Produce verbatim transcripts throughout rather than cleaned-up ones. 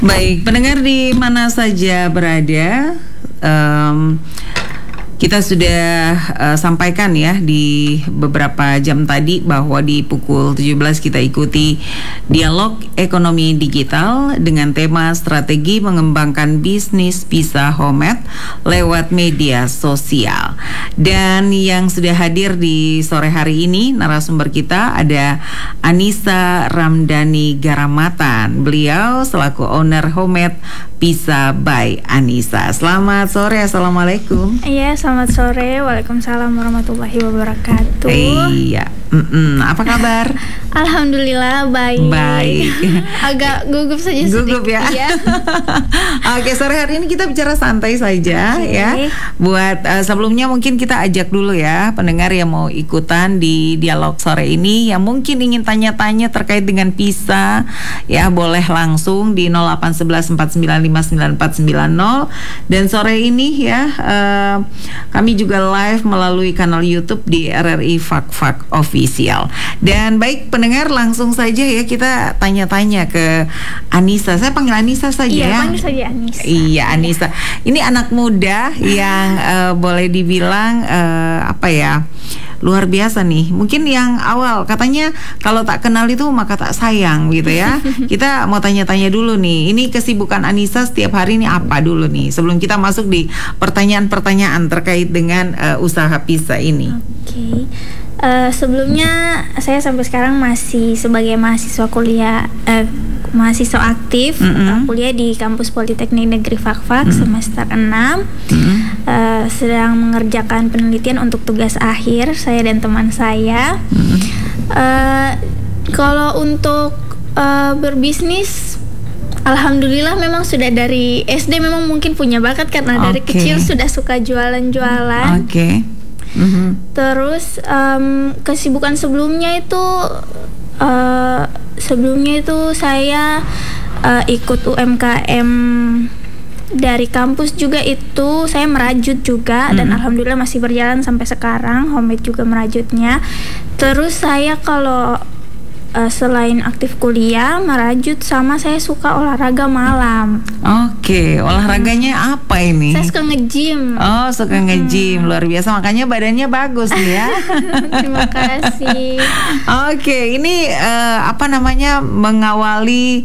Baik, pendengar di mana saja berada, um, kita sudah uh, sampaikan ya di beberapa jam tadi bahwa di pukul tujuh belas kita ikuti dialog ekonomi digital dengan tema strategi mengembangkan bisnis pizza homemade lewat media sosial. Dan yang sudah hadir di sore hari ini narasumber kita ada Anissa Ramdhani Garamatan. Beliau selaku owner Homemade Pizza by Anissa. Selamat sore, assalamualaikum. Iya, selamat sore. Waalaikumsalam warahmatullahi wabarakatuh. Iya, mm-mm. Apa kabar? Alhamdulillah baik. Baik. Agak gugup saja. Gugup ya. Iya. Oke, sore hari ini kita bicara santai saja okay. ya. Buat uh, sebelumnya mungkin kita ajak dulu ya pendengar yang mau ikutan di dialog sore ini, yang mungkin ingin tanya-tanya terkait dengan pizza ya, boleh langsung di nol delapan satu satu empat sembilan lima sembilan empat sembilan nol. Dan sore ini ya uh, kami juga live melalui kanal YouTube di R R I Fak-Fak Official. Dan baik pendengar, langsung saja ya kita tanya-tanya ke Anissa. Saya panggil Anissa saja iya, ya. Iya, panggil saja Anissa. Iya, Anissa. Ini anak muda yang uh, boleh dibilang uh, apa ya? Luar biasa nih. Mungkin yang awal katanya kalau tak kenal itu maka tak sayang gitu ya. Kita mau tanya-tanya dulu nih. Ini kesibukan Anissa setiap hari ini apa dulu nih? Sebelum kita masuk di pertanyaan-pertanyaan terkait dengan uh, usaha pizza ini. Oke. Okay. Uh, sebelumnya saya sampai sekarang masih sebagai mahasiswa kuliah uh, mahasiswa aktif, mm-hmm. uh, kuliah di kampus Politeknik Negeri Fak-Fak mm-hmm. semester enam. Mm-hmm. Uh, sedang mengerjakan penelitian untuk tugas akhir saya dan teman saya. Mm-hmm. Uh, kalau untuk uh, berbisnis, alhamdulillah memang sudah dari S D memang mungkin punya bakat karena okay. dari kecil sudah suka jualan-jualan. Oke. Okay. Mm-hmm. Terus um, kesibukan sebelumnya itu uh, sebelumnya itu saya uh, ikut U M K M dari kampus juga, itu saya merajut juga. Mm-hmm. Dan alhamdulillah masih berjalan sampai sekarang, homemade juga merajutnya. Terus saya kalau Uh, selain aktif kuliah, merajut, sama saya suka olahraga malam. Oke, okay. olahraganya hmm. apa ini? Saya suka nge-gym. Oh, suka hmm. nge-gym, luar biasa, makanya badannya bagus nih ya. Terima kasih. Oke, okay. ini uh, apa namanya, mengawali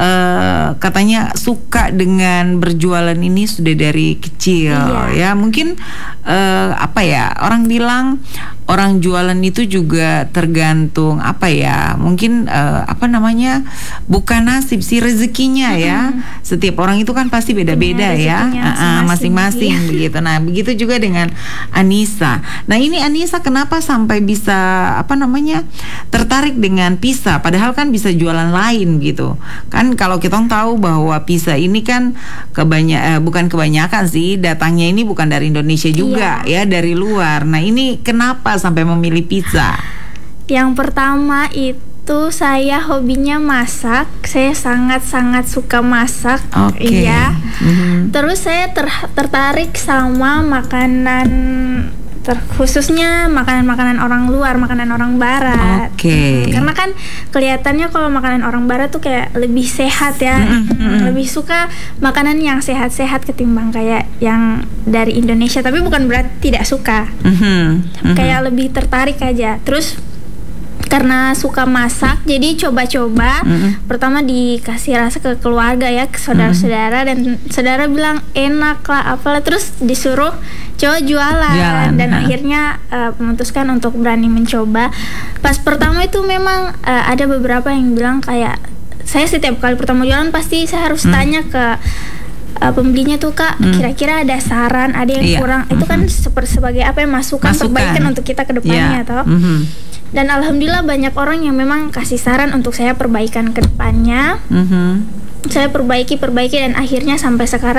uh, katanya suka dengan berjualan ini sudah dari kecil. Iya. Ya. Mungkin uh, apa ya, orang bilang orang jualan itu juga tergantung apa ya, mungkin uh, apa namanya, bukan nasib sih, rezekinya mm-hmm. ya. Setiap orang itu kan pasti beda-beda ya, uh, masing-masing iya. begitu. Nah begitu juga dengan Anissa. Nah ini Anissa kenapa sampai bisa apa namanya tertarik dengan pizza, padahal kan bisa jualan lain gitu kan? Kalau kita tahu bahwa pizza ini kan kebanyak uh, bukan kebanyakan sih, datangnya ini bukan dari Indonesia juga iya. ya, dari luar. Nah ini kenapa sampai memilih pizza? Yang pertama itu saya hobinya masak. Saya sangat-sangat suka masak. Okay. Iya. Mm-hmm. Terus saya ter- tertarik sama makanan, ter- khususnya makanan-makanan orang luar, makanan orang barat. Oke. Okay. Karena kan kelihatannya kalau makanan orang barat tuh kayak lebih sehat ya. Mm-hmm. Lebih suka makanan yang sehat-sehat ketimbang kayak yang dari Indonesia. Tapi bukan berarti tidak suka. Mm-hmm. Mm-hmm. Kayak lebih tertarik aja. Terus karena suka masak, jadi coba-coba. Mm-hmm. Pertama dikasih rasa ke keluarga ya, ke saudara-saudara, mm-hmm. dan saudara bilang enak lah, apalah. Terus disuruh coba jualan, Jalan. dan uh. akhirnya uh, memutuskan untuk berani mencoba. Pas pertama itu memang uh, ada beberapa yang bilang kayak, saya setiap kali pertama jualan pasti saya harus mm. tanya ke Uh, pembelinya tuh, Kak, hmm. kira-kira ada saran, ada yang iya. kurang, itu kan mm-hmm. seperti sebagai apa ya, masukan, masukan. perbaikan untuk kita ke depannya, yeah. toh. Mm-hmm. Dan alhamdulillah banyak orang yang memang kasih saran untuk saya perbaikan ke depannya. Mm-hmm. Saya perbaiki, perbaiki dan akhirnya sampai sekarang